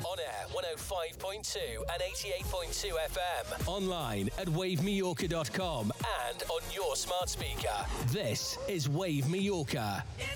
On air 105.2 and 88.2 FM. Online at wavemallorca.com and on your smart speaker. This is Wave Mallorca.